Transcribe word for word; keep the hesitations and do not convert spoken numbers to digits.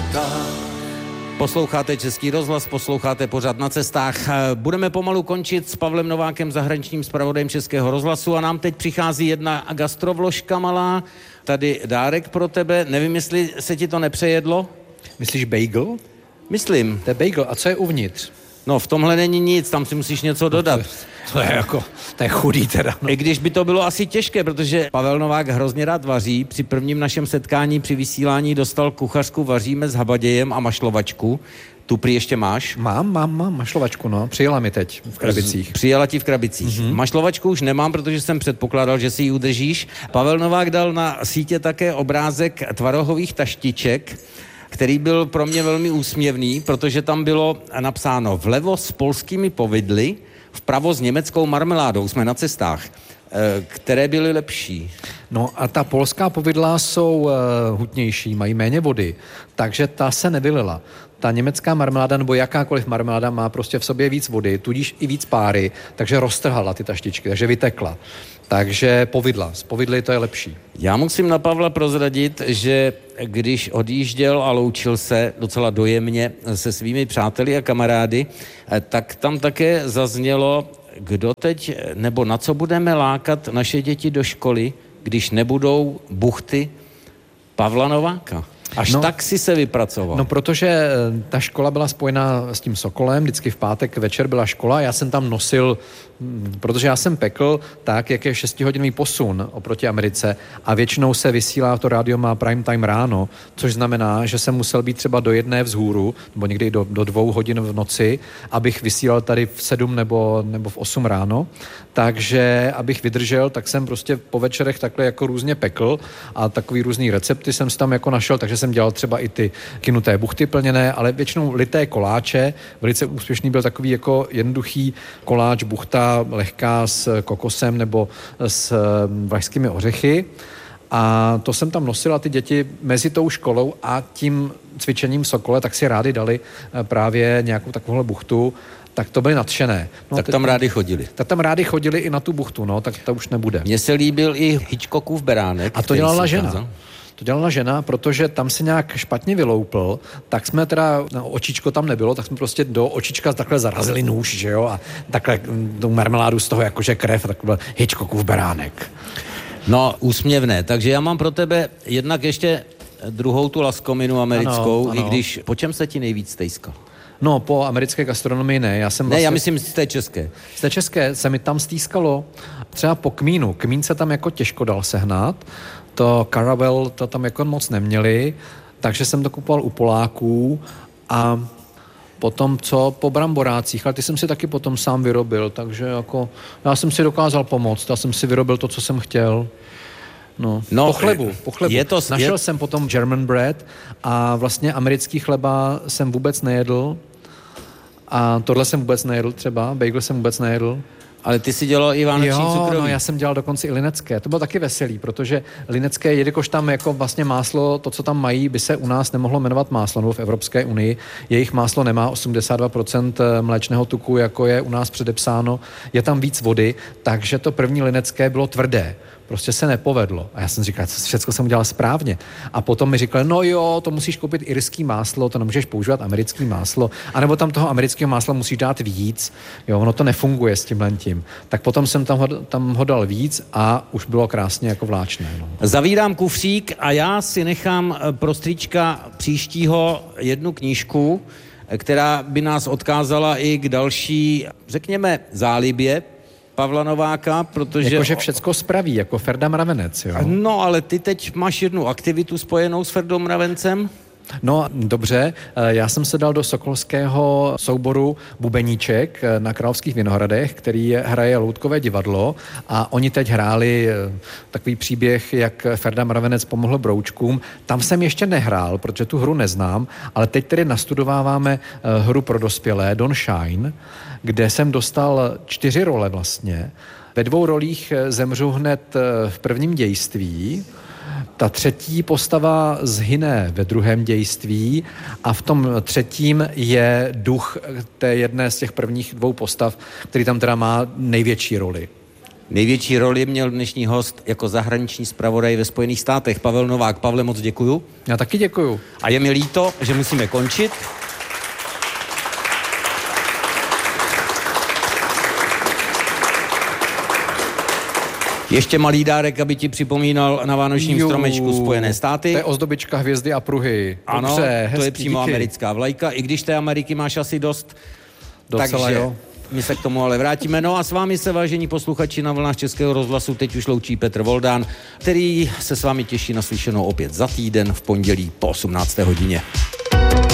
cestách. Posloucháte Český rozhlas, posloucháte pořad Na cestách. Budeme pomalu končit s Pavlem Novákem, zahraničním zpravodajem Českého rozhlasu, a nám teď přichází jedna gastrovložka malá. Tady dárek pro tebe. Nevím, jestli se ti to nepřejedlo? Myslíš bagel? Myslím. To je bagel. A co je uvnitř? No, v tomhle není nic, tam si musíš něco dodat. No to, to je jako, to je chudý teda. No. I když by to bylo asi těžké, protože Pavel Novák hrozně rád vaří. Při prvním našem setkání při vysílání dostal kuchařku Vaříme s habadějem a mašlovačku. Tu prý ještě máš? Mám, mám, mám mašlovačku, no. Přijela mi teď v krabicích. Přijela ti v krabicích. Mm-hmm. Mašlovačku už nemám, protože jsem předpokládal, že si ji udržíš. Pavel Novák dal na sítě také obrázek tvarohových taštiček, který byl pro mě velmi úsměvný, protože tam bylo napsáno vlevo s polskými povidly, vpravo s německou marmeládou. Jsme na cestách. Které byly lepší? No a ta polská povidla jsou uh, hutnější, mají méně vody, takže ta se nevylila. Ta německá marmeláda nebo jakákoliv marmeláda má prostě v sobě víc vody, tudíž i víc páry, takže roztrhala ty taštičky, takže vytekla. Takže povidla, z povidly to je lepší. Já musím na Pavla prozradit, že když odjížděl a loučil se docela dojemně se svými přáteli a kamarády, tak tam také zaznělo, kdo teď, nebo na co budeme lákat naše děti do školy, když nebudou buchty Pavla Nováka. Až no, tak si se vypracoval. No, protože ta škola byla spojená s tím Sokolem, vždycky v pátek večer byla škola, já jsem tam nosil, protože já jsem pekl tak, jak je šestihodinový posun oproti Americe a většinou se vysílá, to rádio má prime time ráno, což znamená, že jsem musel být třeba do jedné vzhůru, nebo někdy do, do dvou hodin v noci, abych vysílal tady v sedm nebo, nebo v osm ráno, takže abych vydržel, tak jsem prostě po večerech takhle jako různě pekl a takový různý recepty jsem si tam jako našel, takže jsem dělal třeba i ty kynuté buchty plněné, ale většinou lité koláče. Velice úspěšný byl takový jako jednoduchý koláč, buchta lehká s kokosem nebo s vlašskými ořechy. A to jsem tam nosil a ty děti mezi tou školou a tím cvičením v Sokole tak si rádi dali právě nějakou takovouhle buchtu. Tak to byly nadšené. No, tak tam rádi chodili. Tak tam rádi chodili i na tu buchtu, no, tak to už nebude. Mně se líbil i Hitchcockův beránek. A to dělala žena. Kázal. To dělala žena, protože tam se nějak špatně vyloupl, tak jsme teda, no, očičko tam nebylo, tak jsme prostě do očička takhle zarazili nůž, že jo, a takhle tu marmeládu z toho jakože krev, tak byl Hitchcockův beránek. No, úsměvné, takže já mám pro tebe jednak ještě druhou tu laskominu americkou, ano, ano. I když, po čem se ti nejvíc stejskal? No, po americké gastronomii ne. Já jsem vlastně, ne, já myslím z té české. Z té české se mi tam stýskalo třeba po kmínu. Kmín se tam jako těžko dal sehnat. To Caravel to tam jako moc neměli, takže jsem to kupoval u Poláků a potom co po bramborácích, ale ty jsem si taky potom sám vyrobil, takže jako já jsem si dokázal pomoct, já jsem si vyrobil to, co jsem chtěl. No, no po chlebu, po chlebu. Je to, Našel je... jsem potom German bread a vlastně americký chleba jsem vůbec nejedl a tohle jsem vůbec nejedl třeba, bagel jsem vůbec nejedl. Ale ty si dělal i vánoční jo, cukroví. No, já jsem dělal dokonce i linecké. To bylo taky veselý, protože linecké, jelikož tam jako vlastně máslo, to, co tam mají, by se u nás nemohlo jmenovat máslo, nebo v Evropské unii. Jejich máslo nemá osmdesát dva procent mléčného tuku, jako je u nás předepsáno. Je tam víc vody, takže to první linecké bylo tvrdé. Prostě se nepovedlo. A já jsem říkal, všechno jsem udělal správně. A potom mi říkali, no jo, to musíš koupit irský máslo, to nemůžeš používat americký máslo, anebo tam toho amerického másla musíš dát víc. Jo, ono to nefunguje s tímhle tím. Tak potom jsem tam ho, tam ho dal víc a už bylo krásně jako vláčné. No. Zavírám kufřík a já si nechám pro strýčka příštího jednu knížku, která by nás odkázala i k další, řekněme, zálibě Pavla Nováka, protože... Jakože všecko spraví, jako Ferda Mravenec, jo? No, ale ty teď máš jednu aktivitu spojenou s Ferdou Mravencem? No, dobře, já jsem se dal do sokolského souboru Bubeníček na Královských Vinohradech, který hraje loutkové divadlo a oni teď hráli takový příběh, jak Ferda Mravenec pomohl broučkům. Tam jsem ještě nehrál, protože tu hru neznám, ale teď tedy nastudováváme hru pro dospělé Don Shine, kde jsem dostal čtyři role vlastně. Ve dvou rolích zemřu hned v prvním dějství, ta třetí postava zhyne ve druhém dějství a v tom třetím je duch té jedné z těch prvních dvou postav, který tam teda má největší roli. Největší roli měl dnešní host jako zahraniční zpravodaj ve Spojených státech, Pavel Novák. Pavle, moc děkuju. Já taky děkuju. A je mi líto, že musíme končit. Ještě malý dárek, aby ti připomínal na vánočním Jú, stromečku Spojené státy. To je ozdobička hvězdy a pruhy. Ano, dobře, hezky, to je přímo díky. americká vlajka. I když té Ameriky máš asi dost, Docela takže jo. my se k tomu ale vrátíme. No a s vámi se, vážení posluchači, na vlnách Českého rozhlasu teď už loučí Petr Voldán, který se s vámi těší na slyšenou opět za týden v pondělí po osmnácté hodině.